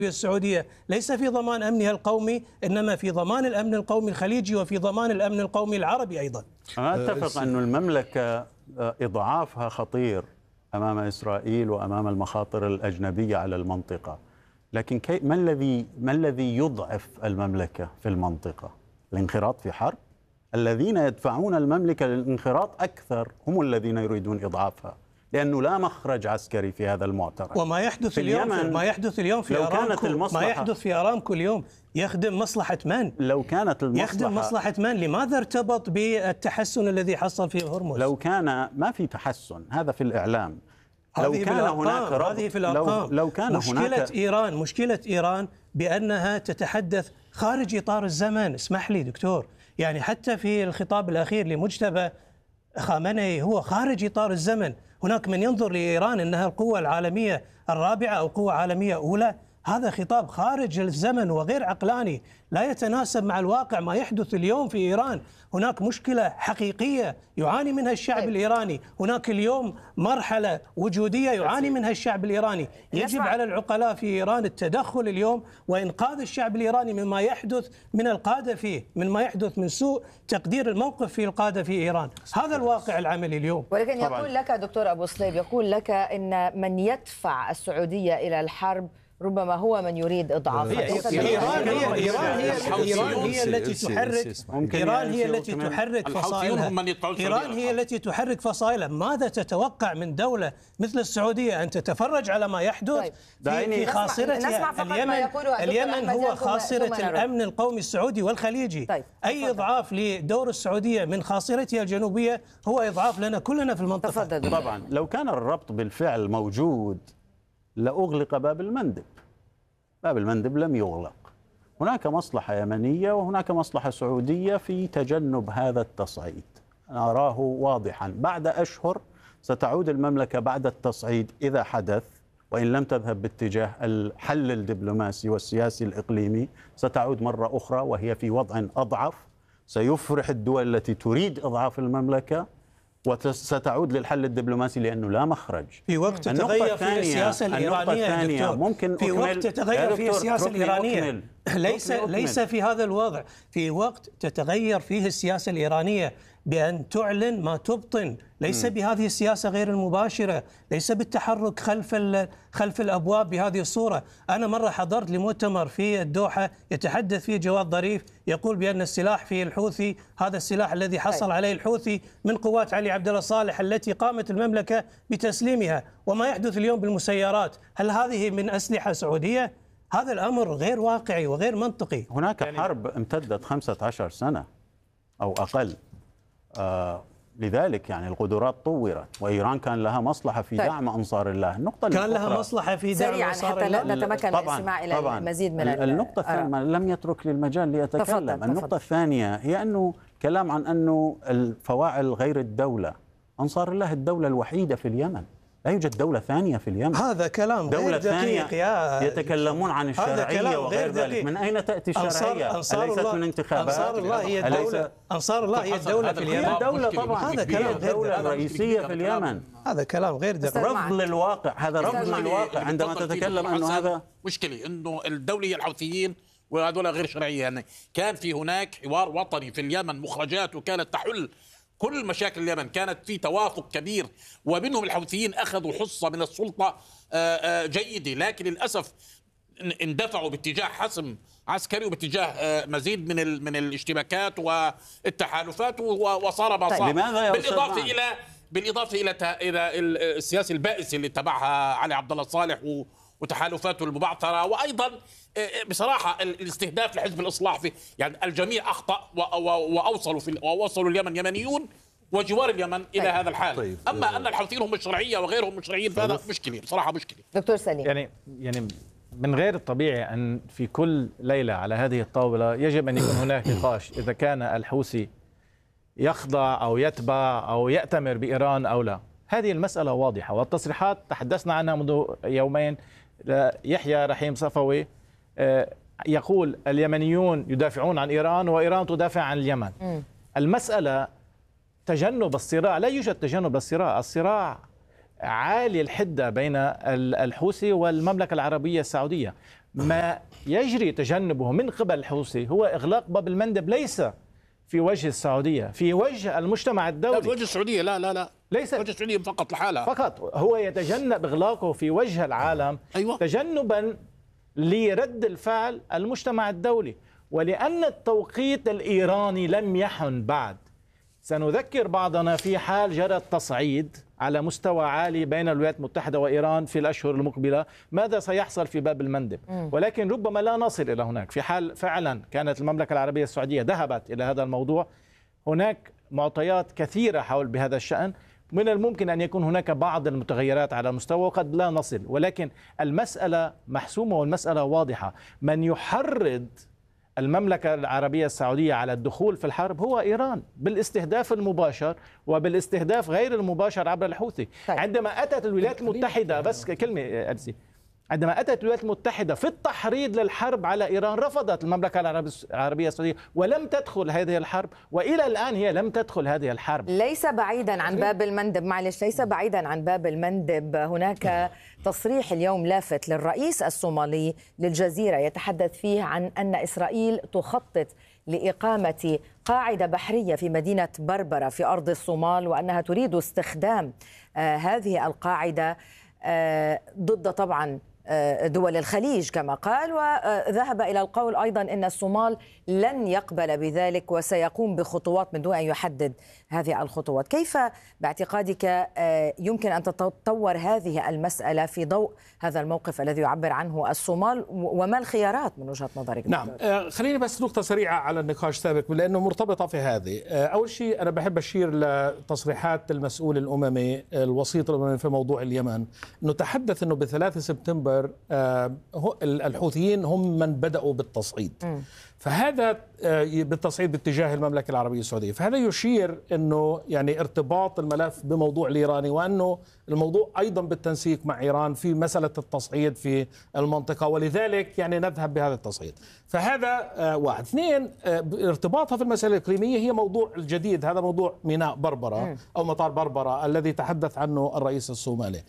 السعودية ليس في ضمان أمنها القومي، إنما في ضمان الأمن القومي الخليجي وفي ضمان الأمن القومي العربي أيضا. أنا أتفق أن المملكة إضعافها خطير أمام إسرائيل وأمام المخاطر الأجنبية على المنطقة، لكن ما الذي يضعف المملكة في المنطقة؟ الانخراط في حرب؟ الذين يدفعون المملكة للانخراط أكثر هم الذين يريدون إضعافها، لأنه لا مخرج عسكري في هذا المعترك. وما يحدث اليوم في أرامكو، ما يحدث في أرامكو اليوم يخدم مصلحة من؟ لو كانت المصلحة يخدم مصلحة من؟ لماذا ارتبط بالتحسن الذي حصل في هرمز؟ لو كان ما في تحسن، هذا في الإعلام. لو كان هناك هذه في الأرقام. لو كان مشكلة إيران بأنها تتحدث خارج إطار الزمن. اسمح لي دكتور، يعني حتى في الخطاب الأخير لمجتبى خامنئي هو خارج إطار الزمن. هناك من ينظر لإيران أنها القوة العالمية الرابعة أو قوة عالمية أولى. هذا خطاب خارج الزمن وغير عقلاني، لا يتناسب مع الواقع. ما يحدث اليوم في إيران هناك مشكلة حقيقية يعاني منها الشعب الإيراني، هناك اليوم مرحلة وجودية يعاني منها الشعب الإيراني. يجب على العقلاء في إيران التدخل اليوم وإنقاذ الشعب الإيراني مما يحدث من القادة فيه، مما يحدث من سوء تقدير الموقف في القادة في إيران. هذا الواقع العملي اليوم. ولكن يقول لك دكتور أبو صليب، يقول لك إن من يدفع السعودية إلى الحرب ربما هو من يريد إضعافها. إيران هي التي تحرك فصائلها. إيران هي التي تحرك فصائلها. ماذا تتوقع من دولة مثل السعودية أن تتفرج على ما يحدث في خاصرتها؟ اليمن هو خاصرة الأمن القومي السعودي والخليجي. أي إضعاف لدور السعودية من خاصرتها الجنوبية هو إضعاف لنا كلنا في المنطقة. طبعا لو كان الربط بالفعل موجود لأغلق باب المندب. باب المندب لم يغلق. هناك مصلحة يمنية وهناك مصلحة سعودية في تجنب هذا التصعيد، أنا أراه واضحا. بعد أشهر ستعود المملكة بعد التصعيد إذا حدث، وإن لم تذهب باتجاه الحل الدبلوماسي والسياسي الإقليمي، ستعود مرة أخرى وهي في وضع أضعف، سيفرح الدول التي تريد إضعاف المملكة، وستعود للحل الدبلوماسي لأنه لا مخرج. في وقت تتغير فيه السياسة الإيرانية ممكن في وقت تتغير فيه السياسة الإيرانية ليس في هذا الوضع، في وقت تتغير فيه السياسة الإيرانية بأن تعلن ما تبطن، ليس بهذه السياسة غير المباشرة، ليس بالتحرك خلف الأبواب بهذه الصورة. أنا مرة حضرت لمؤتمر في الدوحة يتحدث فيه جواد ظريف، يقول بأن السلاح في الحوثي هذا السلاح الذي حصل عليه الحوثي من قوات علي عبد الله صالح التي قامت المملكة بتسليمها. وما يحدث اليوم بالمسيرات، هل هذه من أسلحة سعودية؟ هذا الأمر غير واقعي وغير منطقي. هناك حرب امتدت 15 سنة أو أقل، لذلك يعني القدرات طورت، وإيران كان لها مصلحة في دعم أنصار الله. النقطة كان لها مصلحة في دعم أنصار الله حتى نتمكن من الاستماع إلى المزيد من النقطة الثانية. لم يترك لي المجال ليتكلم. النقطة الثانية هي أنه كلام عن أنه الفواعل غير الدولة. أنصار الله الدولة الوحيدة في اليمن، لا يوجد دولة ثانية في اليمن. هذا كلام غير دقيق يا يتكلمون عن الشرعية وغير ذلك. من أين تأتي الشرعية؟ أليست من انتخابات؟ أنصار الله هي الدولة في اليمن. الدولة طبعا هذا كلام الدولة الرئيسية في اليمن. هذا كلام غير دقيق. رفض للواقع، هذا رفض للواقع عندما تتكلم أنه هذا مشكلة، أنه الدولة هي الحوثيين وهذول غير شرعية. يعني كان في هناك حوار وطني في اليمن، مخرجات وكانت تحل كل مشاكل اليمن، كانت في توافق كبير، ومنهم الحوثيين أخذوا حصة من السلطة جيدة، لكن للأسف اندفعوا باتجاه حسم عسكري وباتجاه مزيد من الاشتباكات والتحالفات، وصار ما صار. بالإضافة إلى السياسة البائسة اللي اتبعها علي عبد الله صالح وتحالفاته المبعثرة، وأيضا بصراحة الاستهداف لحزب الإصلاح في يعني الجميع أخطأ وأوصلوا اليمن يمنيون وجوار اليمن إلى هذا الحال. أما أن الحوثيين هم الشرعية وغيرهم مشرعيين فهذا مشكلة، بصراحة مشكلة. دكتور سليم، يعني من غير الطبيعي أن في كل ليلة على هذه الطاولة يجب أن يكون هناك نقاش إذا كان الحوثي يخضع أو يتبع أو يأتمر بإيران أو لا. هذه المسألة واضحة، والتصريحات تحدثنا عنها منذ يومين. يحيى رحيم صفوي يقول اليمنيون يدافعون عن إيران وإيران تدافع عن اليمن. المسألة تجنب الصراع، لا يوجد تجنب الصراع. الصراع عالي الحدة بين الحوثي والمملكة العربية السعودية. ما يجري تجنبه من قبل الحوثي هو إغلاق باب المندب، ليس في وجه السعودية، في وجه المجتمع الدولي. لا في وجه السعودية، لا ليس وجه السعودية فقط لحالها، فقط هو يتجنب إغلاقه في وجه العالم. أيوة. تجنبا لرد الفعل المجتمع الدولي، ولأن التوقيت الإيراني لم يحن بعد. سنذكر بعضنا في حال جرى التصعيد على مستوى عالي بين الولايات المتحدة وإيران في الأشهر المقبلة، ماذا سيحصل في باب المندب؟ ولكن ربما لا نصل إلى هناك. في حال فعلا كانت المملكة العربية السعودية ذهبت إلى هذا الموضوع، هناك معطيات كثيرة حول بهذا الشأن، من الممكن أن يكون هناك بعض المتغيرات على مستوى وقد لا نصل، ولكن المسألة محسومة والمسألة واضحة. من يحرض المملكة العربية السعودية على الدخول في الحرب هو إيران، بالاستهداف المباشر وبالاستهداف غير المباشر عبر الحوثي. عندما أتت الولايات المتحدة، بس كلمة أرسي، عندما أتت الولايات المتحدة في التحريض للحرب على إيران، رفضت المملكة العربية السعودية ولم تدخل هذه الحرب، وإلى الآن هي لم تدخل هذه الحرب. ليس بعيدا عن باب المندب، معلش، ليس بعيدا عن باب المندب. هناك تصريح اليوم لافت للرئيس الصومالي للجزيرة يتحدث فيه عن أن إسرائيل تخطط لإقامة قاعدة بحرية في مدينة بربرة في أرض الصومال، وأنها تريد استخدام هذه القاعدة ضد طبعا دول الخليج كما قال، وذهب إلى القول أيضا أن الصومال لن يقبل بذلك وسيقوم بخطوات من دون أن يحدد هذه الخطوات. كيف باعتقادك يمكن أن تتطور هذه المسألة في ضوء هذا الموقف الذي يعبر عنه الصومال، وما الخيارات من وجهة نظرك؟ نعم، خليني بس نقطة سريعة على النقاش السابق لأنه مرتبطة في هذه. أول شيء أنا بحب أشير لتصريحات المسؤول الأممي الوسيط الأممي في موضوع اليمن، أنه تحدث أنه ب3 سبتمبر الحوثيين هم من بدأوا بالتصعيد، فهذا بالتصعيد باتجاه المملكة العربية السعودية، فهذا يشير أنه يعني ارتباط الملف بموضوع الإيراني، وأنه الموضوع أيضا بالتنسيق مع إيران في مسألة التصعيد في المنطقة، ولذلك يعني نذهب بهذا التصعيد. فهذا واحد. اثنين، ارتباطها في المسألة الإقليمية هي موضوع الجديد، هذا موضوع ميناء بربرة أو مطار بربرة الذي تحدث عنه الرئيس الصومالي.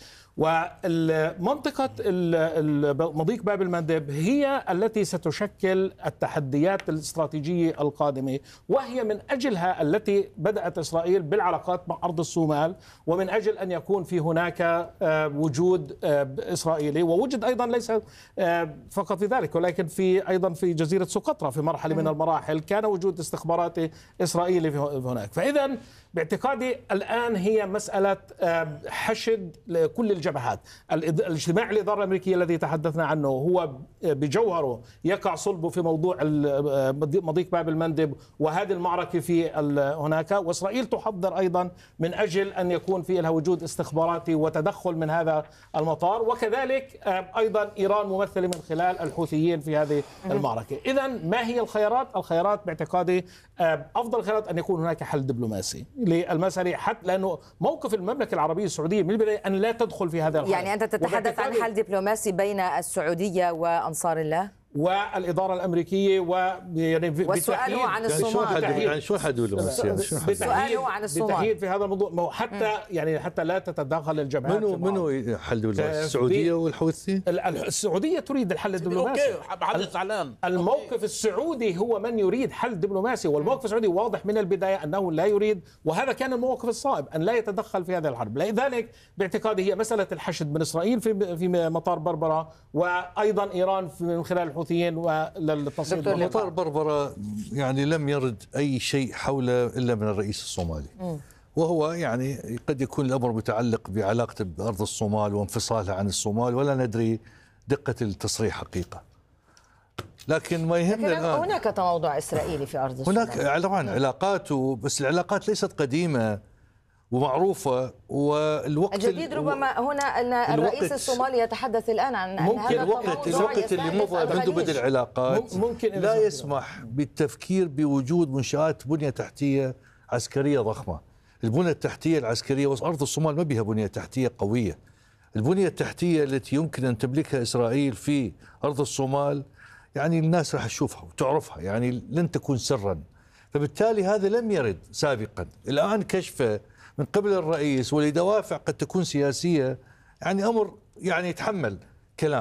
ومنطقة مضيق باب المندب هي التي ستشكل التحديات الاستراتيجية القادمة، وهي من أجلها التي بدأت إسرائيل بالعلاقات مع أرض الصومال، ومن أجل أن يكون في هناك وجود إسرائيلي، ووجد أيضا ليس فقط في ذلك ولكن في أيضا في جزيرة سقطرى في مرحلة من المراحل كان وجود استخباراتي إسرائيلي هناك. فإذا باعتقادي الآن هي مسألة حشد كل الجبهات. الاجتماع الإدارة الأمريكية الذي تحدثنا عنه هو بجوهره يقع صلبه في موضوع مضيق باب المندب وهذه المعركة في هناك، وإسرائيل تحضر أيضا من أجل أن يكون في لها وجود استخباراتي وتدخل من هذا المطار، وكذلك أيضا إيران ممثلة من خلال الحوثيين في هذه المعركة. إذا ما هي الخيارات؟ الخيارات باعتقادي أفضل الخيارات أن يكون هناك حل دبلوماسي للمسألة، حتى لأنه موقف المملكة العربية السعودية من البداية أن لا تدخل في هذا الحل. يعني أنت تتحدث عن حل دبلوماسي بين السعودية وأنصار الله والإدارة الأمريكية والسؤال هو عن الصومال. يعني شو حدود السؤال هو عن الصومال بالتأكيد في هذا الموضوع حتى يعني حتى لا تتداخل الجبهات. منو حل السعودية والحوثي؟ السعودية تريد الحل الدبلوماسي. الموقف السعودي هو من يريد حل دبلوماسي، والموقف السعودي واضح من البداية أنه لا يريد، وهذا كان الموقف الصائب أن لا يتدخل في هذه الحرب. لذلك باعتقادي هي مسألة الحشد من إسرائيل في مطار بربرة، وأيضا إيران من خلال الحوثيين وللتصعيد. مطار بربرة يعني لم يرد أي شيء حوله إلا من الرئيس الصومالي، وهو يعني قد يكون الأمر متعلق بعلاقته بأرض الصومال وانفصالها عن الصومال، ولا ندري دقة التصريح حقيقة. لكن ما يهمنا الآن هناك تموضع إسرائيلي في أرض الصومال، هناك طبعا علاقات، بس العلاقات ليست قديمة ومعروفة. والوقت الجديد ربما هنا أن الرئيس الصومالي يتحدث الآن عن ممكن الوقت اللي مضى منذ بدء العلاقات لا يسمح بالتفكير بوجود منشآت بنية تحتية عسكرية ضخمة. البنية التحتية العسكرية وأرض الصومال ما بها بنية تحتية قوية. البنية التحتية التي يمكن أن تملكها إسرائيل في أرض الصومال يعني الناس راح تشوفها وتعرفها، يعني لن تكون سرا. فبالتالي هذا لم يرد سابقا. الآن كشفه من قبل الرئيس ولدوافع قد تكون سياسية يعني أمر يعني يتحمل كلام.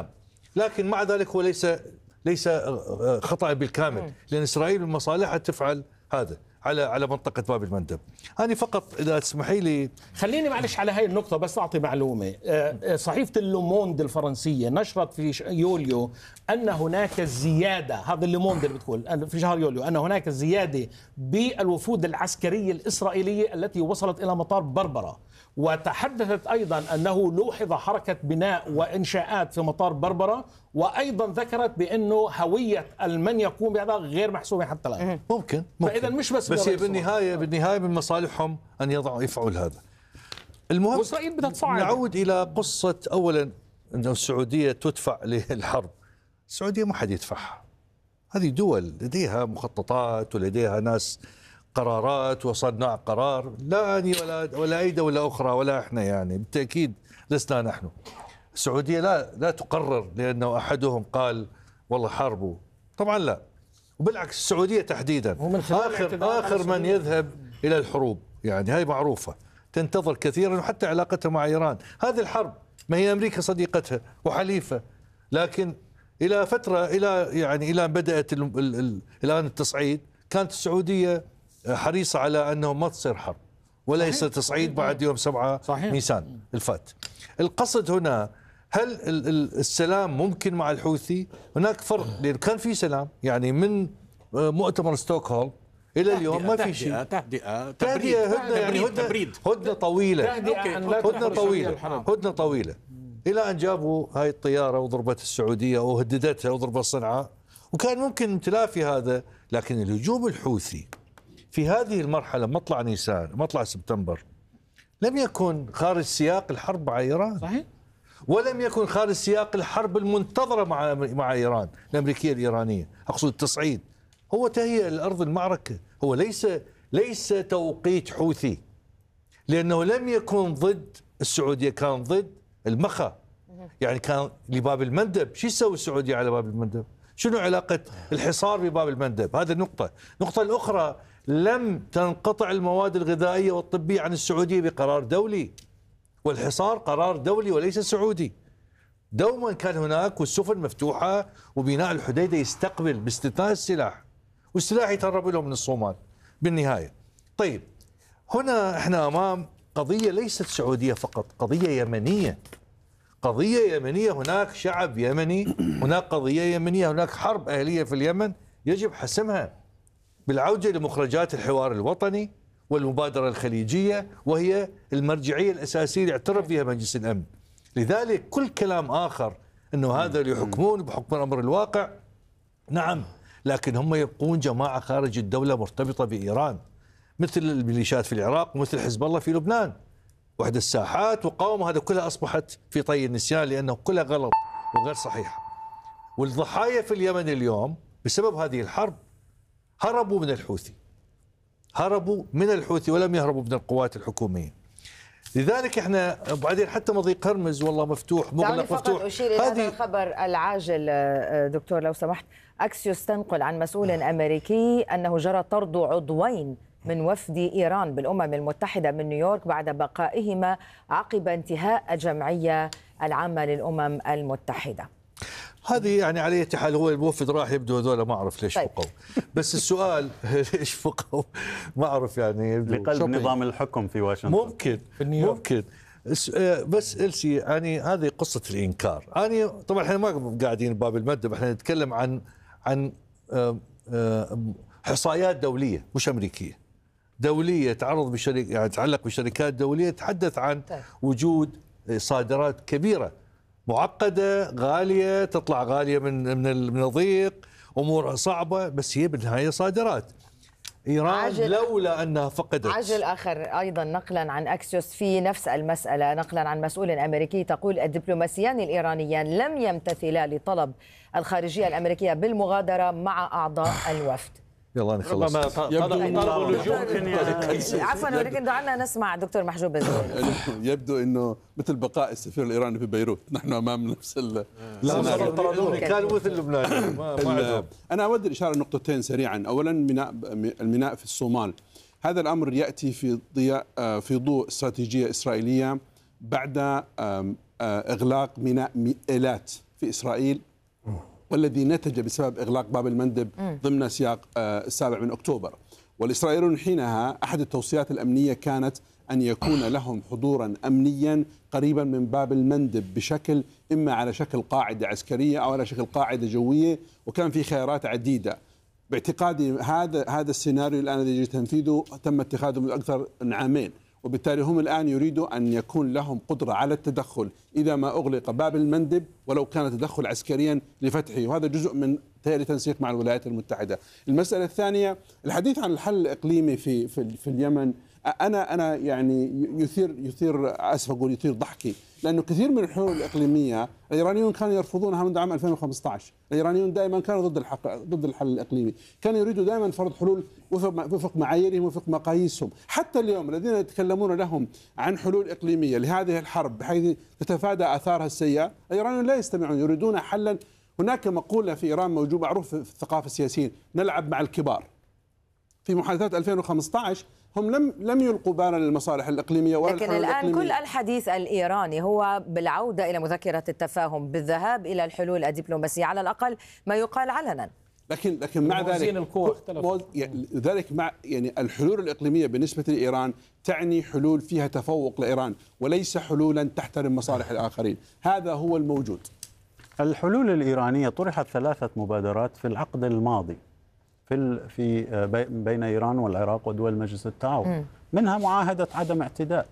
لكن مع ذلك هو ليس خطأ بالكامل، لأن إسرائيل من مصالحها تفعل هذا على منطقة باب المندب. أنا فقط إذا تسمحي لي خليني معلش على هاي النقطة بس أعطي معلومة. صحيفة اللوموند الفرنسية نشرت في يوليو أن هناك زيادة، هذا اللوموند اللي بتقول في شهر يوليو أن هناك زيادة بالوفود العسكرية الإسرائيلية التي وصلت إلى مطار بربرة، وتحدثت أيضا أنه لوحظ حركة بناء وإنشاءات في مطار بربرة، وأيضا ذكرت بأنه هوية من يقوم بهذا غير محسومة حتى الآن. ممكن. فإذا مش بس هي بالنهاية من مصالحهم أن يفعلوا هذا. المهم وإسرائيل بدها تصعد. نعود إلى قصة أولا أن السعودية تدفع للحرب. السعودية ما حد يدفعها، هذه دول لديها مخططات ولديها ناس قرارات وصناع قرار، لا أني ولا أي دولة أخرى ولا إحنا، يعني بالتأكيد لسنا نحن. السعودية لا تقرر لأنه أحدهم قال والله حاربوا، طبعا لا، وبالعكس السعودية تحديدا آخر من يذهب إلى الحروب، يعني هاي معروفة، تنتظر كثيرا، وحتى علاقتها مع إيران هذه الحرب، ما هي أمريكا صديقتها وحليفة، لكن إلى فترة إلى أن بدأت الآن التصعيد، كانت السعودية حريصة على أنه ما تصير حرب وليس تصعيد بعد يوم 7 نيسان الفات. القصد هنا هل السلام ممكن مع الحوثي؟ هناك فرق، لأن كان في سلام، يعني من مؤتمر ستوكهولم إلى اليوم ما في شيء. تهدئة هدنة طويلة إلى أن جابوا هاي الطيارة وضربت السعودية وهددتها وضربت صنعاء، وكان ممكن تلافي هذا. لكن الهجوم الحوثي في هذه المرحلة مطلع سبتمبر لم يكن خارج سياق الحرب مع إيران، صحيح، ولم يكن خارج سياق الحرب المنتظرة مع إيران الأمريكية الإيرانية، أقصد التصعيد، هو تهيئ لأرض المعركة، هو ليس توقيت حوثي، لأنه لم يكن ضد السعودية، كان ضد المخا، يعني كان لباب المندب. شو يسوي السعودية على باب المندب؟ شنو علاقة الحصار بباب المندب؟ هذه النقطة. النقطة الأخرى، لم تنقطع المواد الغذائية والطبية عن السعودية بقرار دولي، والحصار قرار دولي وليس سعودي. دوما كان هناك والسفن مفتوحة، وبناء الحديدة يستقبل باستثناء السلاح، والسلاح يتهرب لهم من الصومال بالنهاية. طيب، هنا احنا أمام قضية ليست سعودية فقط، قضية يمنية. هناك شعب يمني، هناك قضية يمنية، هناك حرب أهلية في اليمن يجب حسمها بالعودة لمخرجات الحوار الوطني والمبادرة الخليجية، وهي المرجعية الأساسية اللي اعترف بها مجلس الأمن. لذلك كل كلام آخر أنه هذا اللي يحكمون بحكم الأمر الواقع، نعم، لكن هم يبقون جماعة خارج الدولة مرتبطة بإيران، مثل الميليشيات في العراق ومثل حزب الله في لبنان، وحدة الساحات وقاومة، هذا كلها أصبحت في طي النسيان لأنه كلها غلط وغير صحيحة. والضحايا في اليمن اليوم بسبب هذه الحرب هربوا من الحوثي ولم يهربوا من القوات الحكومية. لذلك احنا بعدين حتى مضيق هرمز والله مفتوح مغلق مفتوح. أشير إلى هذا الخبر العاجل دكتور لو سمحت. أكسيوس تنقل عن مسؤول أمريكي أنه جرى طرد عضوين من وفد إيران بالأمم المتحدة من نيويورك بعد بقائهما عقب انتهاء الجمعية العامة للأمم المتحدة. هذه يعني على اي حال هو الوفد راح يبدو هذول ما اعرف ليش بقوا. بس السؤال ليش بقوا ما اعرف، يعني لقلب نظام الحكم في واشنطن ممكن بس إلسي، يعني هذه قصة الإنكار. يعني طبعا احنا ما قاعدين بباب المندب، احنا نتكلم عن إحصائيات دولية مش أمريكية، دولية تعرض يعني تتعلق بشركات دولية، تحدث عن وجود صادرات كبيرة معقدة غالية، تطلع غالية من الضيق، أمورها صعبة، بس هي بالنهاية صادرات. إيران لولا أنها فقدت. عجل آخر أيضا نقلا عن أكسيوس في نفس المسألة، نقلا عن مسؤول أمريكي، تقول الدبلوماسيان الإيرانيان لم يمتثلا لطلب الخارجية الأمريكية بالمغادرة مع أعضاء الوفد. يلا نخلص. عفوا ولكن دعنا نسمع دكتور محجوب الزهري. يبدو انه مثل بقاء السفير الايراني في بيروت، نحن امام نفس كان مثل لبنان. انا اود الاشاره لنقطتين سريعا. اولا الميناء في الصومال، هذا الامر ياتي في ضوء استراتيجيه اسرائيليه بعد اغلاق ميناء ايلات في إسرائيل والذي نتج بسبب إغلاق باب المندب ضمن سياق 7 أكتوبر. والإسرائيليون حينها أحد التوصيات الأمنية كانت أن يكون لهم حضورا أمنيا قريبا من باب المندب بشكل إما على شكل قاعدة عسكرية أو على شكل قاعدة جوية، وكان في خيارات عديدة. باعتقادي هذا السيناريو الآن الذي يجري تنفيذه تم اتخاذه من أكثر من عامين، وبالتالي هم الآن يريدوا أن يكون لهم قدرة على التدخل إذا ما أغلق باب المندب ولو كان تدخل عسكريا لفتحه، وهذا جزء من تنسيق مع الولايات المتحدة. المسألة الثانية الحديث عن الحل الإقليمي في اليمن، أنا يعني يثير أسف أقول يثير ضحكي، لأنه كثير من الحلول الإقليمية الإيرانيون كانوا يرفضونها منذ عام 2015. الإيرانيون دائما كانوا ضد الحل الإقليمي، كانوا يريدوا دائما فرض حلول وفق معاييرهم وفق مقاييسهم. حتى اليوم الذين يتكلمون لهم عن حلول إقليمية لهذه الحرب بحيث تتفادى آثارها السيئة، الإيرانيون لا يستمعون، يريدون حلا. هناك مقولة في إيران موجودة معروف في الثقافة السياسية، نلعب مع الكبار. في محادثات 2015 هم لم يلقوا بالا للمصالح الإقليمية ولا لكن الآن كل الحديث الإيراني هو بالعودة إلى مذكرة التفاهم، بالذهاب إلى الحلول الدبلوماسية على الأقل ما يقال علنا. لكن مع ذلك مع يعني الحلول الإقليمية بالنسبة لإيران تعني حلول فيها تفوق لإيران وليس حلولا تحترم مصالح الآخرين. هذا هو الموجود. الحلول الإيرانية طرحت 3 مبادرات في العقد الماضي في بين إيران والعراق ودول مجلس التعاون، منها معاهدة عدم اعتداء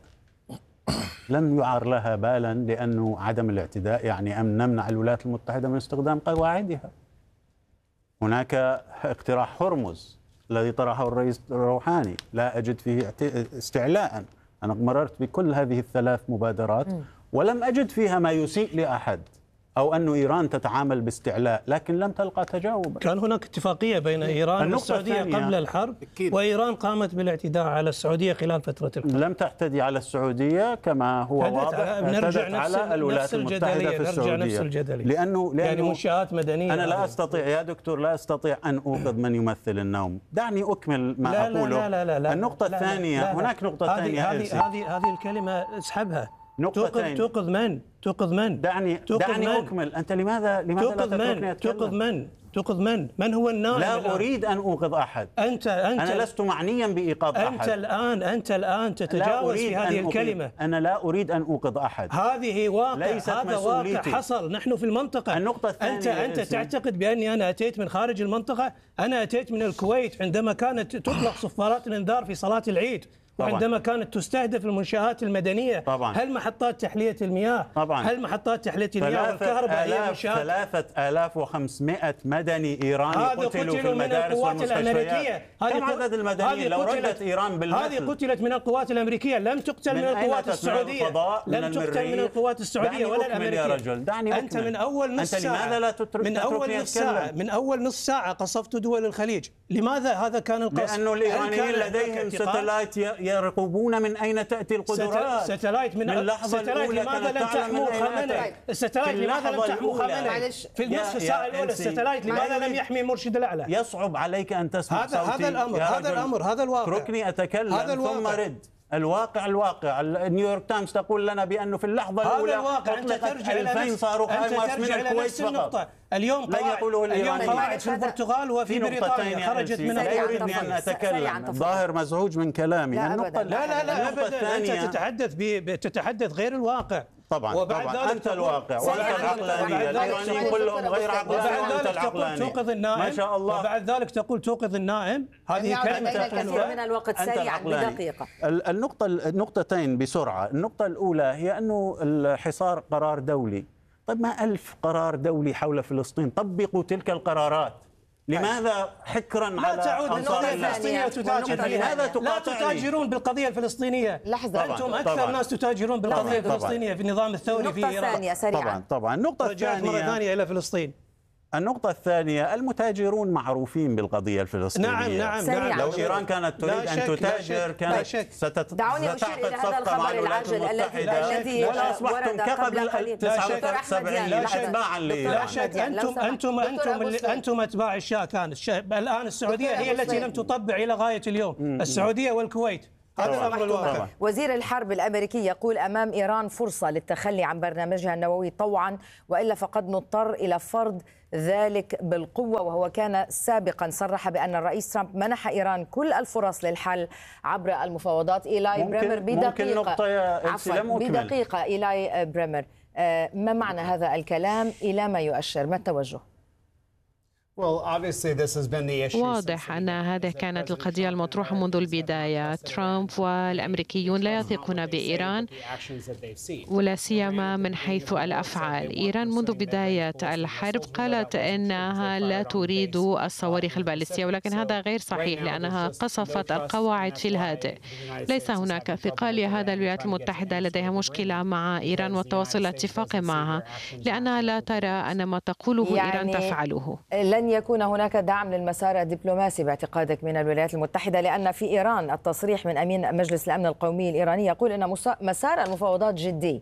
لم يعر لها بالا، لأنه عدم الاعتداء يعني أن نمنع الولايات المتحدة من استخدام قواعدها. هناك اقتراح هرمز الذي طرحه الرئيس الروحاني، لا أجد فيه استعلاء. أنا مررت بكل هذه ال3 مبادرات ولم أجد فيها ما يسيء لأحد أو أن إيران تتعامل باستعلاء، لكن لم تلقى تجاوبا. كان هناك اتفاقية بين إيران والسعودية قبل الحرب، وإيران قامت بالاعتداء على السعودية خلال فترة الحرب. لم تعتدي على السعودية كما هو واضح، اعتدت على الولايات المتحدة في السعودية. نفس الجدلية. لأنه يعني منشآت مدنية. أنا لا أستطيع يا دكتور، لا أستطيع أن أوقظ من يمثل النوم. دعني أكمل ما أقوله. لا. النقطة الثانية، هناك نقطة ثانية. هذه الكلمة اسحبها. توقظ من؟ دعني أكمل. أنت لماذا لا تتركني أتكلم؟ توقظ من هو النائم؟ لا أريد أن أوقظ أحد. أنا لست معنيا بإيقاظ أحد. أنت الآن تتجاوز في هذه الكلمة. أنا لا أريد أن أوقظ أحد. هذا واقع حصل. نحن في المنطقة. النقطة الثانية، أنت تعتقد بأني أنا أتيت من خارج المنطقة؟ أنا أتيت من الكويت عندما كانت تطلق صفارات الإنذار في صلاة العيد، وعندما كانت تستهدف المنشآت المدنية. طبعا. هل محطات تحلية المياه؟ طبعا. هل محطات تحلية المياه والكهرباء هي منشآت؟ 3500 مدني إيراني قتلوا في المدارس والمستشفيات. كم عدد المدنيين لو ردت إيران بالمثل؟ هذه قتلت من القوات الأمريكية، لم تقتل من القوات السعودية. لم تقتل من القوات السعودية ولا الأمريكية. يا رجل دعني أنت من أول نص ساعة، لماذا لا من أول نص ساعة قصفت دول الخليج. لماذا هذا كان القصد؟ لأنه الإيرانيين لديهم ستلايت يرقبون من أين تأتي القدرات. ستلايت من اللحظة الأولى لماذا لم تحموا خامنئي؟ الستلايت لماذا لم تحموا خامنئي؟ في النصف ساعة الأولى الستلايت لماذا لم يحمي المرشد الأعلى؟ يصعب عليك أن تسمع صوتي. هذا الواقع. اتركني أتكلم ثم رد. الواقع نيويورك تايمز تقول لنا بأنه في اللحظة الأولى أطلقت 2000 صاروخ هايمارس من الكويت فقط. اليوم قواعد في البرتغال وفي بريطانيا خرجت من لا يريدني أن أتكلم. ظاهر مزعوج من كلامي. النقطة لا أبدا. أنت تتحدث غير الواقع. طبعا أنت الواقع وأنت العقلانية. الإيرانيين كلهم غير عقلانيين وأنت العقلاني. توقظ النائم ما شاء الله. وبعد ذلك تقول توقظ النائم. هذه كلمة الكثير من الوقت سريعا بدقيقة. النقطتين بسرعة. النقطة الأولى هي أنه الحصار قرار دولي. طيب ما 1000 قرار دولي حول فلسطين؟ طبقوا تلك القرارات. لماذا حكرا على القضية الفلسطينية وتتاجر فيها؟ لا تتاجرون بالقضية الفلسطينية. لحظة. أنتم أكثر ناس تتاجرون بالقضية الفلسطينية في النظام الثوري في إيران. طبعا. النقطة الثانية مرة ثانية إلى فلسطين. النقطة الثانية، المتاجرون معروفين بالقضية الفلسطينية. نعم. لو إيران كانت تريد أن تتاجر كانت دعوني أشير إلى هذا الخبر العاجل الذي أصبحتم كقبل 79 أتباعا أنتم أتباع الشاه. الآن السعودية هي التي لم تطبع إلى غاية اليوم. السعودية والكويت هذا الأمر الواقع. وزير الحرب الأمريكي يقول أمام إيران فرصة للتخلي عن برنامجها النووي طوعا، وإلا فقد نضطر إلى فرض ذلك بالقوة. وهو كان سابقا صرح بأن الرئيس ترامب منح إيران كل الفرص للحل عبر المفاوضات. إيلاي بريمر بدقيقة إيلاي بريمر، ما معنى هذا الكلام؟ إلى ما يؤشر؟ ما التوجه؟ واضح أن هذه كانت القضية المطروحة منذ البداية. ترامب والأمريكيون لا يثقون بإيران، ولا سيما من حيث الأفعال. إيران منذ بداية الحرب قالت أنها لا تريد الصواريخ البالستية، ولكن هذا غير صحيح لأنها قصفت القواعد في الهادئ. ليس هناك ثقة، لهذا الولايات المتحدة لديها مشكلة مع إيران والتوصل لاتفاق معها، لأنها لا ترى أن ما تقوله إيران تفعله. لن يكون هناك دعم للمسار الدبلوماسي باعتقادك من الولايات المتحدة؟ لأن في إيران التصريح من أمين مجلس الأمن القومي الإيراني يقول أن مسار المفاوضات جدي.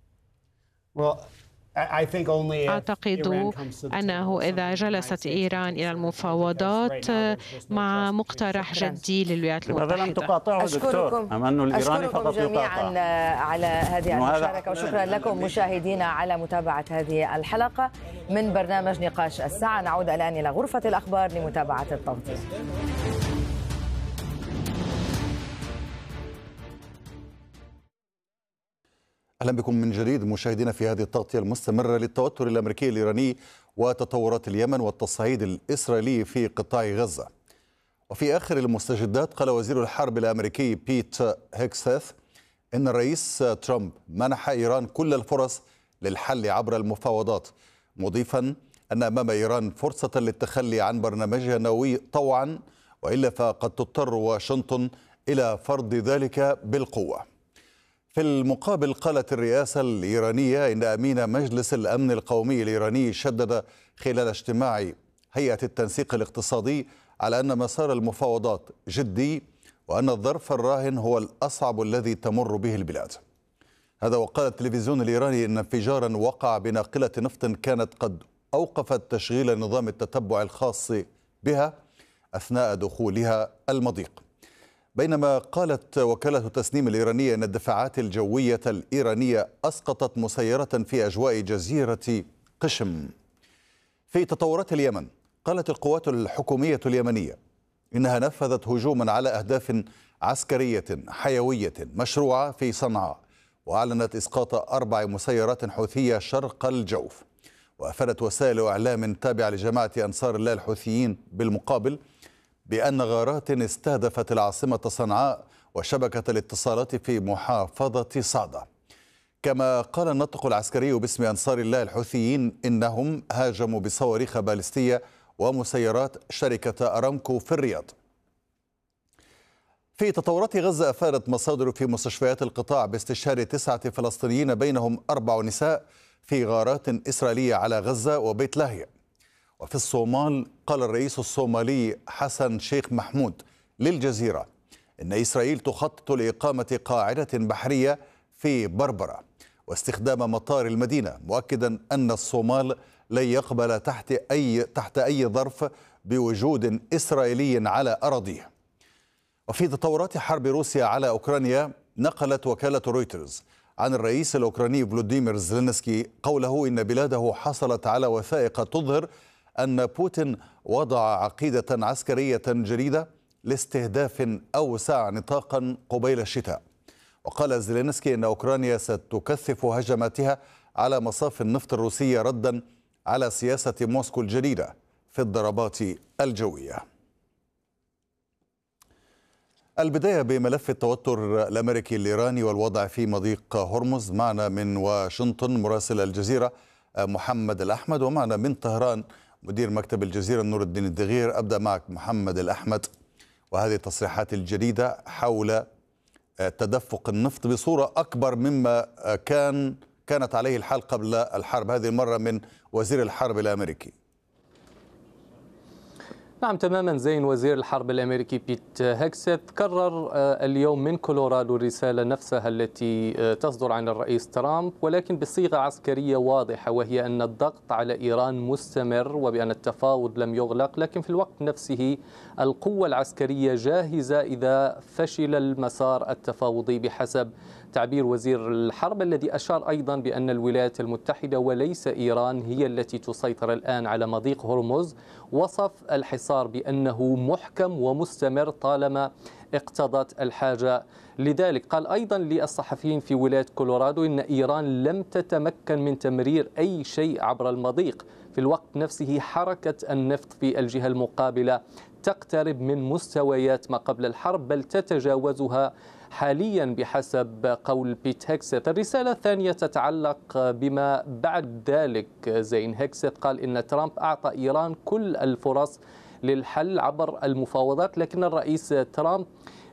أعتقد أنه إذا جلست إيران إلى المفاوضات مع مقترح جدي للولايات المتحدة. لماذا لم تقاطعه دكتور؟ أم أنه الإيراني فقط جميعا على هذه المشاركة، وشكرا لكم مشاهدينا على متابعة هذه الحلقة من برنامج نقاش الساعة. نعود الآن إلى غرفة الأخبار لمتابعة التغطية. أهلا بكم من جديد مشاهدينا في هذه التغطية المستمرة للتوتر الأمريكي الإيراني وتطورات اليمن والتصعيد الإسرائيلي في قطاع غزة. وفي آخر المستجدات قال وزير الحرب الأمريكي بيت هيكسث إن الرئيس ترامب منح إيران كل الفرص للحل عبر المفاوضات، مضيفا أن أمام إيران فرصة للتخلي عن برنامجها النووي طوعا، وإلا فقد تضطر واشنطن إلى فرض ذلك بالقوة. في المقابل قالت الرئاسة الإيرانية إن أمين مجلس الأمن القومي الإيراني شدد خلال اجتماع هيئة التنسيق الاقتصادي على أن مسار المفاوضات جدي، وأن الظرف الراهن هو الأصعب الذي تمر به البلاد. هذا وقال التلفزيون الإيراني إن انفجارا وقع بناقلة نفط كانت قد أوقفت تشغيل نظام التتبع الخاص بها أثناء دخولها المضيق. بينما قالت وكالة تسنيم الإيرانية أن الدفاعات الجوية الإيرانية أسقطت مسيرة في أجواء جزيرة قشم. في تطورات اليمن قالت القوات الحكومية اليمنية إنها نفذت هجوما على أهداف عسكرية حيوية مشروعة في صنعاء، وأعلنت إسقاط 4 مسيرات حوثية شرق الجوف. وأفادت وسائل إعلام تابعة لجماعة أنصار الله الحوثيين بالمقابل بأن غارات استهدفت العاصمة صنعاء وشبكة الاتصالات في محافظة صعدة. كما قال الناطق العسكري باسم أنصار الله الحوثيين إنهم هاجموا بصواريخ باليستية ومسيرات شركة أرامكو في الرياض. في تطورات غزة أفادت مصادر في مستشفيات القطاع باستشهاد 9 فلسطينيين بينهم 4 نساء في غارات إسرائيلية على غزة وبيت لاهيا. وفي الصومال قال الرئيس الصومالي حسن شيخ محمود للجزيرة إن إسرائيل تخطط لإقامة قاعدة بحرية في بربرة واستخدام مطار المدينة، مؤكدا أن الصومال لن يقبل تحت أي ظرف بوجود إسرائيلي على أراضيه. وفي تطورات حرب روسيا على أوكرانيا نقلت وكالة رويترز عن الرئيس الأوكراني فلوديمير زيلينسكي قوله إن بلاده حصلت على وثائق تظهر أن بوتين وضع عقيدة عسكرية جديدة لاستهداف أوسع نطاقا قبيل الشتاء. وقال زيلينسكي أن أوكرانيا ستكثف هجماتها على مصاف النفط الروسية ردا على سياسة موسكو الجديدة في الضربات الجوية. البداية بملف التوتر الأمريكي الإيراني والوضع في مضيق هرمز. معنا من واشنطن مراسل الجزيرة محمد الأحمد، ومعنا من طهران مدير مكتب الجزيرة نور الدين الدغير. أبدأ معك محمد الأحمد، وهذه التصريحات الجديدة حول تدفق النفط بصورة أكبر مما كانت عليه الحال قبل الحرب، هذه المرة من وزير الحرب الأمريكي. نعم تماما زين. وزير الحرب الأمريكي بيت هيكسيث كرر اليوم من كولورادو الرسالة نفسها التي تصدر عن الرئيس ترامب، ولكن بصيغة عسكرية واضحة، وهي أن الضغط على إيران مستمر وبأن التفاوض لم يغلق، لكن في الوقت نفسه القوة العسكرية جاهزة إذا فشل المسار التفاوضي بحسب تعبير وزير الحرب، الذي أشار أيضا بأن الولايات المتحدة وليس إيران هي التي تسيطر الآن على مضيق هرمز. وصف الحصار بأنه محكم ومستمر طالما اقتضت الحاجة لذلك. قال أيضا للصحفيين في ولاية كولورادو إن إيران لم تتمكن من تمرير أي شيء عبر المضيق. في الوقت نفسه حركة النفط في الجهة المقابلة تقترب من مستويات ما قبل الحرب، بل تتجاوزها حاليا بحسب قول بيت هيكسيث. الرسالة الثانية تتعلق بما بعد ذلك. زين هيكسيث قال إن ترامب أعطى إيران كل الفرص للحل عبر المفاوضات، لكن الرئيس ترامب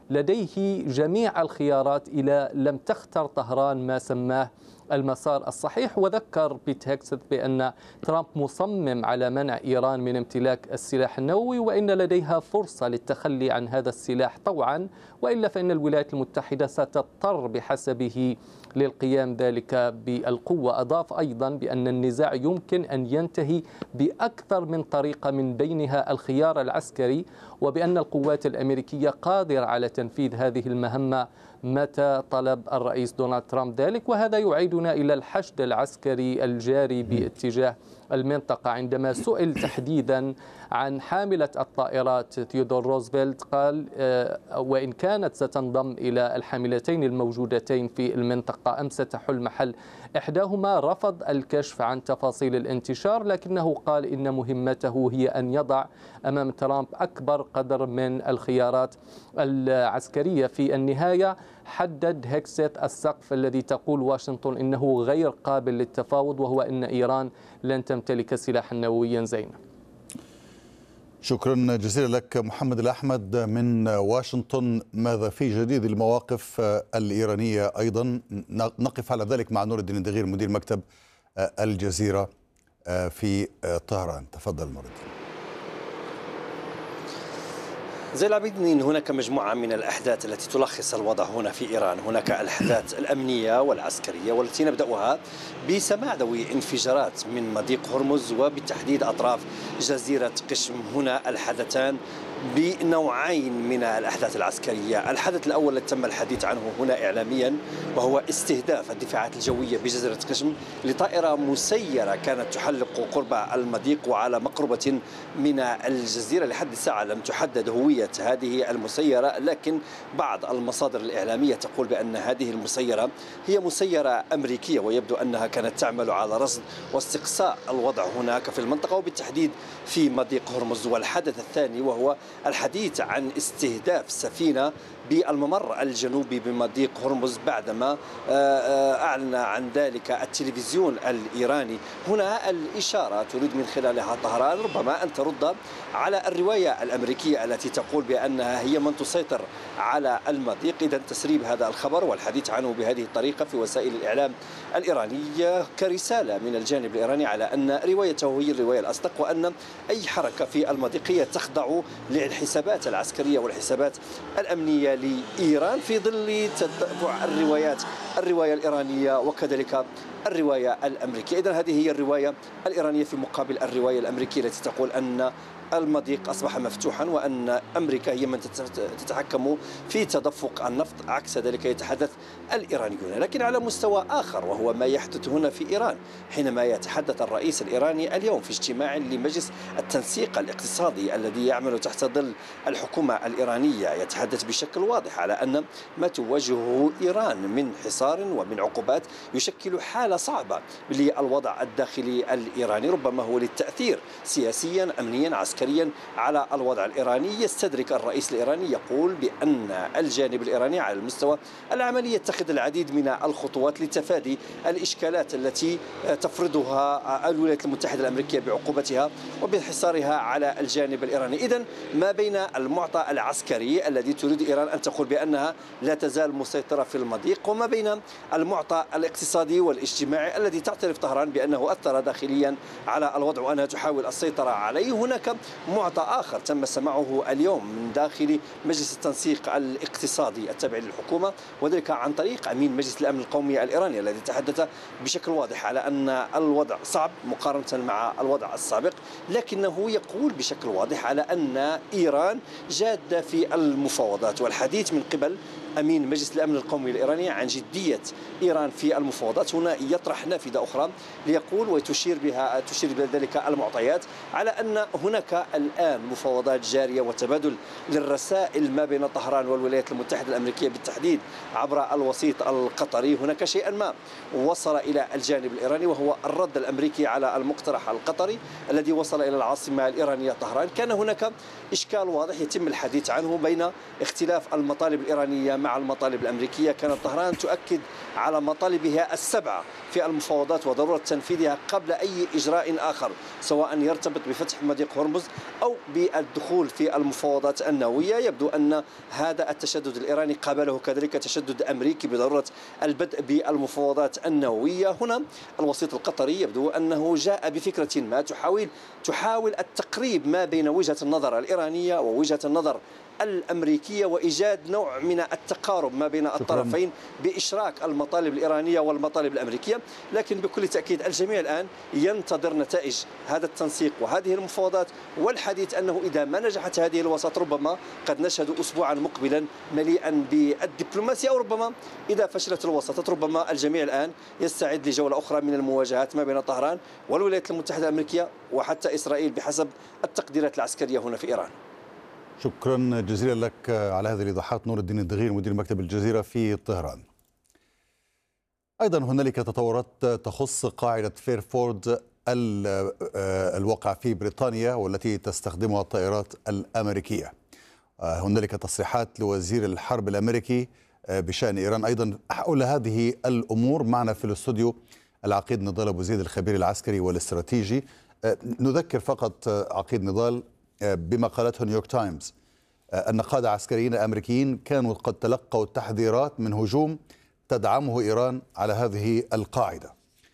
لديه جميع الخيارات إذا لم تختر طهران ما سماه المسار الصحيح. وذكر بيت هيكسيث بأن ترامب مصمم على منع إيران من امتلاك السلاح النووي، وإن لديها فرصة للتخلي عن هذا السلاح طوعا، وإلا فإن الولايات المتحدة ستضطر بحسبه للقيام ذلك بالقوة. أضاف أيضا بأن النزاع يمكن أن ينتهي بأكثر من طريقة من بينها الخيار العسكري، وبأن القوات الأمريكية قادرة على تنفيذ هذه المهمة متى طلب الرئيس دونالد ترامب ذلك. وهذا يعيدنا إلى الحشد العسكري الجاري باتجاه المنطقة. عندما سئل تحديدا عن حاملة الطائرات ثيودور روزفلت قال وإن كانت ستنضم إلى الحاملتين الموجودتين في المنطقة أم ستحل محل إحداهما، رفض الكشف عن تفاصيل الانتشار، لكنه قال إن مهمته هي أن يضع أمام ترامب أكبر قدر من الخيارات العسكرية. في النهاية حدد هيكسيث السقف الذي تقول واشنطن إنه غير قابل للتفاوض، وهو أن إيران لن تمتلك سلاحا نوويا. زين. شكرا جزيلا لك محمد الأحمد من واشنطن. ماذا في جديد المواقف الإيرانية أيضا؟ نقف على ذلك مع نور الدين الدغير مدير مكتب الجزيرة في طهران. تفضل نور الدين. زي العبيد، هناك مجموعة من الأحداث التي تلخص الوضع هنا في إيران. هناك الأحداث الأمنية والعسكرية، والتي نبدأها بسماع ذوي انفجارات من مضيق هرمز وبالتحديد أطراف جزيرة قشم. هنا الحدثان بنوعين من الأحداث العسكرية. الحدث الأول الذي تم الحديث عنه هنا إعلاميا وهو استهداف الدفاعات الجوية بجزيرة قشم لطائرة مسيرة كانت تحلق قرب المضيق وعلى مقربة من الجزيرة. لحد الساعة لم تحدد هوية هذه المسيرة، لكن بعض المصادر الإعلامية تقول بأن هذه المسيرة هي مسيرة أمريكية، ويبدو أنها كانت تعمل على رصد واستقصاء الوضع هناك في المنطقة وبالتحديد في مضيق هرمز. والحدث الثاني وهو الحديث عن استهداف سفينة بالممر الجنوبي بمضيق هرمز بعدما أعلن عن ذلك التلفزيون الإيراني. هنا الإشارة تريد من خلالها طهران ربما أن ترد على الرواية الأمريكية التي تقول بأنها هي من تسيطر على المضيق. إذن تسريب هذا الخبر والحديث عنه بهذه الطريقة في وسائل الإعلام الإيرانية كرسالة من الجانب الإيراني على أن روايته هي الرواية الأصدق، وأن أي حركة في المضيق هي تخضع للحسابات العسكرية والحسابات الأمنية لإيران في ظل تتبع الرواية الإيرانية وكذلك الرواية الأمريكية. إذن هذه هي الرواية الإيرانية في مقابل الرواية الأمريكية التي تقول أن المضيق أصبح مفتوحا وأن أمريكا هي من تتحكم في تدفق النفط. عكس ذلك يتحدث الإيرانيون. لكن على مستوى آخر وهو ما يحدث هنا في إيران، حينما يتحدث الرئيس الإيراني اليوم في اجتماع لمجلس التنسيق الاقتصادي الذي يعمل تحت ظل الحكومة الإيرانية، يتحدث بشكل واضح على أن ما تواجهه إيران من حصار ومن عقوبات يشكل حالة صعبة للوضع الداخلي الإيراني، ربما هو للتأثير سياسيا أمنيا عسكريا على الوضع الإيراني. يستدرك الرئيس الإيراني يقول بأن الجانب الإيراني على المستوى العملي يتخذ العديد من الخطوات لتفادي الإشكالات التي تفرضها الولايات المتحدة الأمريكية بعقوبتها وبانحصارها على الجانب الإيراني. إذن ما بين المعطى العسكري الذي تريد إيران أن تقول بأنها لا تزال مسيطرة في المضيق، وما بين هنا المعطى الاقتصادي والاجتماعي الذي تعترف طهران بأنه أثر داخليا على الوضع وأنها تحاول السيطرة عليه. هناك معطى آخر تم سماعه اليوم من داخل مجلس التنسيق الاقتصادي التابع للحكومة، وذلك عن طريق أمين مجلس الأمن القومي الإيراني الذي تحدث بشكل واضح على أن الوضع صعب مقارنة مع الوضع السابق، لكنه يقول بشكل واضح على أن إيران جادة في المفاوضات. والحديث من قبل أمين مجلس الأمن القومي الإيراني عن جدية إيران في المفاوضات هنا يطرح نافذة أخرى ليقول وتشير بذلك المعطيات على أن هناك الآن مفاوضات جارية وتبادل للرسائل ما بين طهران والولايات المتحدة الأمريكية بالتحديد عبر الوسيط القطري. هناك شيئا ما وصل إلى الجانب الإيراني وهو الرد الأمريكي على المقترح القطري الذي وصل إلى العاصمة الإيرانية طهران. كان هناك إشكال واضح يتم الحديث عنه بين اختلاف المطالب الإيرانية مع المطالب الأمريكية. كانت طهران تؤكد على مطالبها السبعة في المفاوضات وضرورة تنفيذها قبل أي إجراء آخر سواء يرتبط بفتح مضيق هرمز أو بالدخول في المفاوضات النووية. يبدو أن هذا التشدد الإيراني قابله كذلك تشدد أمريكي بضرورة البدء بالمفاوضات النووية. هنا الوسيط القطري يبدو أنه جاء بفكرة ما تحاول التقريب ما بين وجهة النظر الإيرانية ووجهة النظر الأمريكية وإيجاد نوع من التقارب ما بين الطرفين بإشراك المطالب الإيرانية والمطالب الأمريكية. لكن بكل تأكيد الجميع الآن ينتظر نتائج هذا التنسيق وهذه المفاوضات، والحديث أنه إذا ما نجحت هذه الوساطة ربما قد نشهد أسبوعا مقبلا مليئا بالدبلوماسية، أو ربما إذا فشلت الوساطات ربما الجميع الآن يستعد لجولة أخرى من المواجهات ما بين طهران والولايات المتحدة الأمريكية وحتى إسرائيل بحسب التقديرات العسكرية هنا في إيران. شكرا جزيلا لك على هذه الإيضاحات نور الدين الدغير مدير مكتب الجزيرة في طهران. أيضا هنالك تطورات تخص قاعدة فيرفورد الواقع في بريطانيا والتي تستخدمها الطائرات الأمريكية. هنالك تصريحات لوزير الحرب الأمريكي بشأن إيران أيضا حول هذه الأمور. معنا في الاستوديو العقيد نضال أبو زيد الخبير العسكري والاستراتيجي. نذكر فقط عقيد نضال بما قالته نيويورك تايمز أن قادة عسكريين أمريكيين كانوا قد تلقوا تحذيرات من هجوم تدعمه إيران على هذه القاعدة.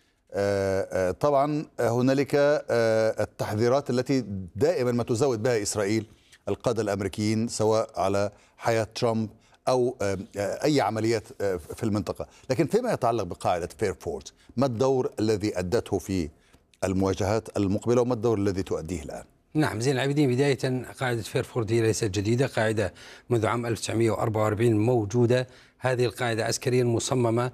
طبعا هنالك التحذيرات التي دائما ما تزود بها إسرائيل القادة الأمريكيين سواء على حياة ترامب أو أي عمليات في المنطقة. لكن فيما يتعلق بقاعدة فيرفورد، ما الدور الذي أدته في المواجهات المقبلة وما الدور الذي تؤديه الآن؟ نعم زين العابدين، بداية قاعدة فيرفورد هي ليست جديدة، قاعدة منذ عام 1944 موجودة. هذه القاعدة عسكريا مصممة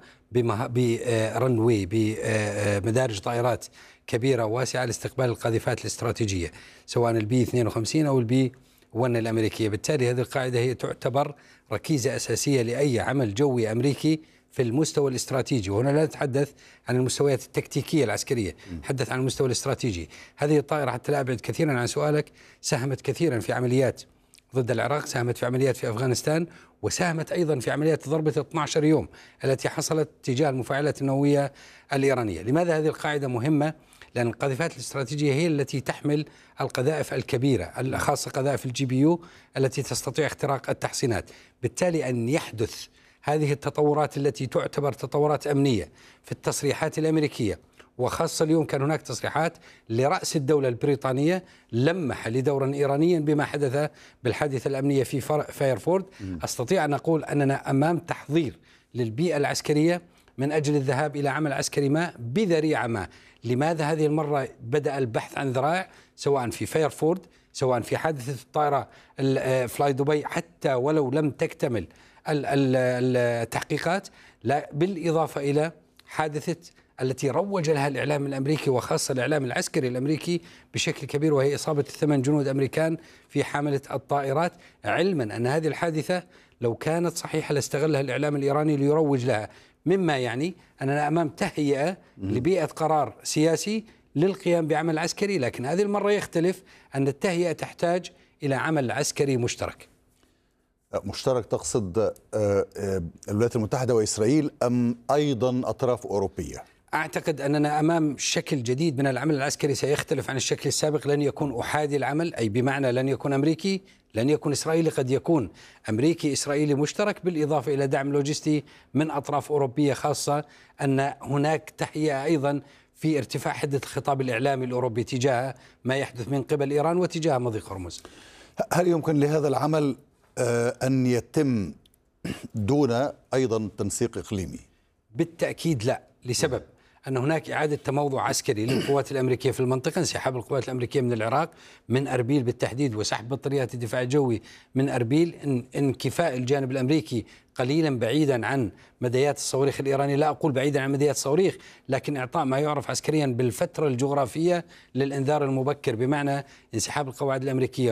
برنوي بمدارج طائرات كبيرة واسعة لاستقبال القاذفات الاستراتيجية سواء البي 52 أو البي 1 الأمريكية. بالتالي هذه القاعدة هي تعتبر ركيزة أساسية لأي عمل جوي أمريكي في المستوى الاستراتيجي، وهنا لا نتحدث عن المستويات التكتيكية العسكرية، نتحدث عن المستوى الاستراتيجي. هذه الطائرة حتى لا أبعد كثيرا عن سؤالك ساهمت كثيرا في عمليات ضد العراق، ساهمت في عمليات في أفغانستان، وساهمت أيضا في عمليات ضربة 12 يوم التي حصلت تجاه المفاعلات النووية الإيرانية. لماذا هذه القاعدة مهمة؟ لأن القاذفات الاستراتيجية هي التي تحمل القذائف الكبيرة، خاصة قذائف الجي بي يو التي تستطيع اختراق التحصينات. بالتالي أن يحدث هذه التطورات التي تعتبر تطورات أمنية في التصريحات الأمريكية، وخاصة اليوم كان هناك تصريحات لرأس الدولة البريطانية لمح لدورا إيرانيا بما حدث بالحادثة الأمنية في فيرفورد. أستطيع أن أقول أننا أمام تحضير للبيئة العسكرية من أجل الذهاب إلى عمل عسكري ما بذريعة ما. لماذا هذه المرة بدأ البحث عن ذرائع سواء في فيرفورد سواء في حادثة الطائرة فلاي دبي حتى ولو لم تكتمل التحقيقات، لا بالإضافة إلى حادثة التي روج لها الإعلام الأمريكي وخاصة الإعلام العسكري الأمريكي بشكل كبير، وهي إصابة 8 جنود أمريكان في حاملة الطائرات، علما أن هذه الحادثة لو كانت صحيحة لاستغلها الإعلام الإيراني ليروج لها، مما يعني أننا أمام تهيئة لبيئة قرار سياسي للقيام بعمل عسكري. لكن هذه المرة يختلف أن التهيئة تحتاج إلى عمل عسكري مشترك. مشترك تقصد الولايات المتحدة وإسرائيل أم أيضا أطراف أوروبية؟ أعتقد أننا أمام شكل جديد من العمل العسكري سيختلف عن الشكل السابق. لن يكون أحادي العمل، أي بمعنى لن يكون أمريكي، لن يكون إسرائيلي، قد يكون أمريكي إسرائيلي مشترك، بالإضافة إلى دعم لوجستي من أطراف أوروبية، خاصة أن هناك تهيئة أيضا في ارتفاع حدة الخطاب الإعلامي الأوروبي تجاه ما يحدث من قبل إيران وتجاه مضيق هرمز. هل يمكن لهذا العمل أن يتم دون أيضا تنسيق إقليمي؟ بالتأكيد لا، لسبب أن هناك إعادة تموضع عسكري للقوات الأمريكية في المنطقة، انسحاب القوات الأمريكية من العراق، من أربيل بالتحديد، وسحب بطاريات الدفاع الجوي من أربيل، انكفاء الجانب الأمريكي قليلا بعيدا عن مديات الصواريخ الإيراني، لا أقول بعيدا عن مديات الصواريخ، لكن إعطاء ما يعرف عسكريا بالفترة الجغرافية للإنذار المبكر، بمعنى انسحاب القواعد الأمريكية